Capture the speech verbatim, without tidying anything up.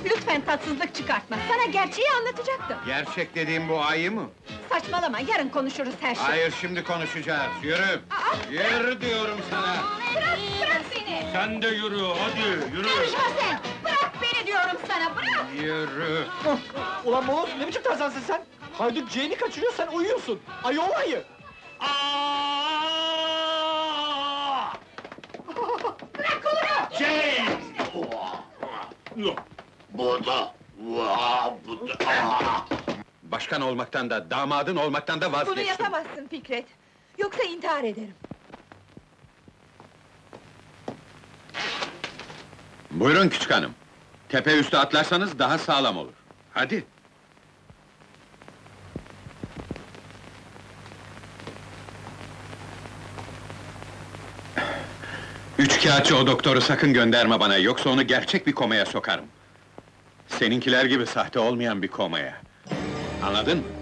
Lütfen tatsızlık çıkartma, sana gerçeği anlatacaktım. Gerçek dediğim bu ayı mı? Saçmalama, yarın konuşuruz her şeyi. Hayır, şimdi konuşacağız, yürü! Aa! Yürü diyorum sana! Bırak, bırak beni! Sen de yürü, hadi yürü! Karışma sen! Bırak beni diyorum sana, bırak! Yürü! Ulan Moğuz, ne biçim tarzansın sen? Haydut Ceyl'i kaçırıyor, sen uyuyorsun! Ayı ol ayı! Aa! Bırak kolumu! Şey! Bu da... Vaa, bu da... Aa! Başkan olmaktan da, damadın olmaktan da Bunu vazgeçtim. yapamazsın Fikret. Yoksa intihar ederim. Buyurun küçük hanım. Tepe üstü atlarsanız daha sağlam olur. Hadi! Üç kağıtçı o doktoru sakın gönderme bana, yoksa onu gerçek bir komaya sokarım. Seninkiler gibi sahte olmayan bir komaya. Anladın mı?